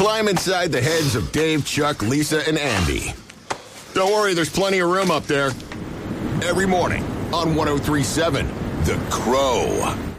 Climb inside the heads of Dave, Chuck, Lisa, and Andy. Don't worry, there's plenty of room up there. Every morning on 103.7 The Crow.